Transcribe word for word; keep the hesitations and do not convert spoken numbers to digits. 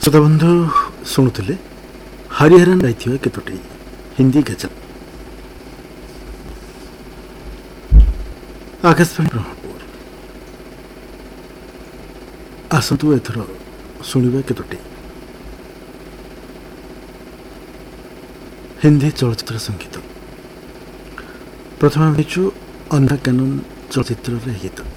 श्रोताबंधु शुणुले हरिहरन गाई केतोटी हिंदी गजल। आकाशवाणी ब्रह्मपुर आसतु एथर शुणा केतोटी हिंदी चलचित्र संगीत। प्रथम आनिचु अन्धा कानून चलचित्र गीत।